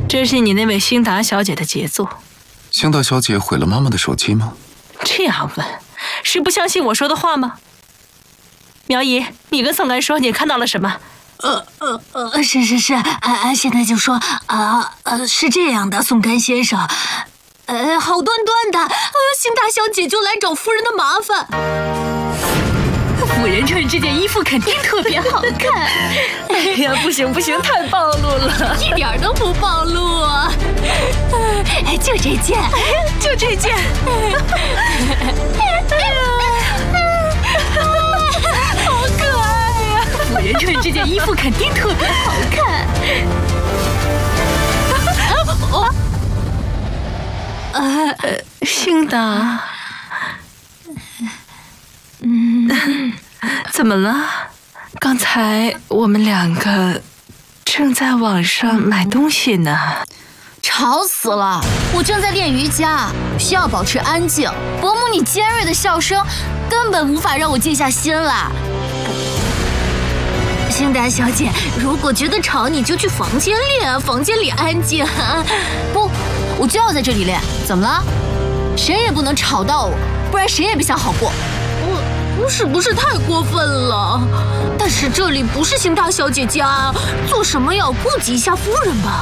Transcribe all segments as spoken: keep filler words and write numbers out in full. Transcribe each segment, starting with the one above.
这是你那位辛达小姐的杰作。 辛达小姐毁了妈妈的手机吗？ 这样问，是不相信我说的话吗？苗姨，你跟宋干说你看到了什么？ 呃呃呃，是是是，啊，现在就说啊呃，是这样的，宋干先生，呃，好端端的，呃，辛达小姐就来找夫人的麻烦。夫人穿这件衣服肯定特别好看。 哎呀，不行不行，太暴露了， 一点都不暴露。哎，就这件， 就这件。 好可爱呀！夫人穿这件衣服肯定特别好看。 哦，呃，辛达，嗯，怎么了？刚才我们两个正在网上买东西呢。 吵死了！我正在练瑜伽，需要保持安静。伯母，你尖锐的笑声根本无法让我静下心来。 辛达小姐，如果觉得吵，你就去房间练，房间里安静。 不，我就要在这里练。怎么了？谁也不能吵到我，不然谁也别想好过。 我是不是太过分了？但是这里不是辛达小姐家，做什么要顾及一下夫人吧？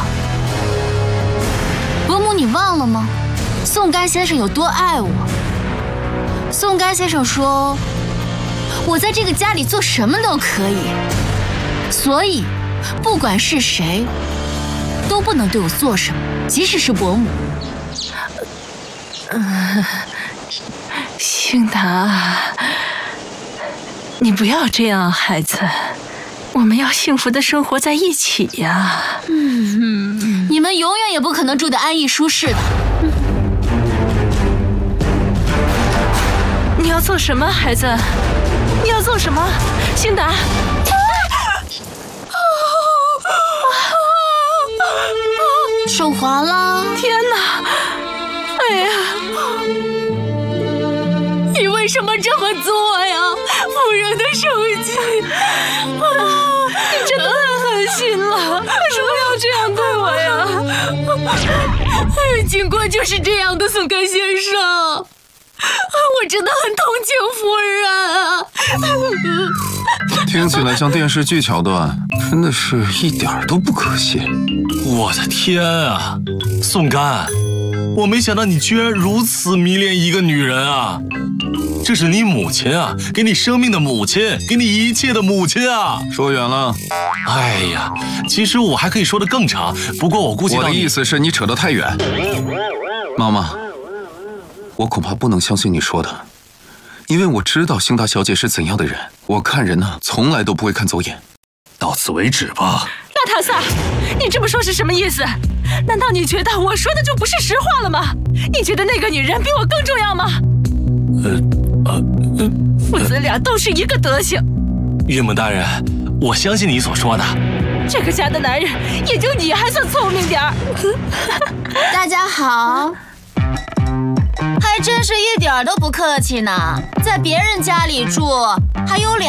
伯母，你忘了吗？宋干先生有多爱我？宋干先生说，我在这个家里做什么都可以，所以不管是谁，都不能对我做什么，即使是伯母。 呃，辛达，你不要这样，孩子，我们要幸福的生活在一起呀。 嗯，你们永远也不可能住得安逸舒适的。 你要做什么，孩子？你要做什么，辛达？ 手滑了！ 天哪！哎呀！ 你为什么这么做呀？夫人的手机！ 啊，你真的太狠心了！为什么要这样对我呀？ 情况就是这样的，宋干先生。我真的很同情夫人啊！ 听起来像电视剧桥段，真的是一点都不可信。 我的天啊，宋干，我没想到你居然如此迷恋一个女人啊！这是你母亲啊，给你生命的母亲，给你一切的母亲啊！ 说远了。 哎呀，其实我还可以说得更长，不过我估计到我的意思是你扯得太远。妈妈，我恐怕不能相信你说的，因为我知道辛达小姐是怎样的人。我看人呢，从来都不会看走眼。 到此为止吧。 纳塔萨，你这么说是什么意思？难道你觉得我说的就不是实话了吗？你觉得那个女人比我更重要吗？ 呃呃呃， 父子俩都是一个德行。 岳母大人，我相信你所说的。 这个家的男人，也就你还算聪明点儿。 大家好。还真是一点都不客气呢，在别人家里住，还有脸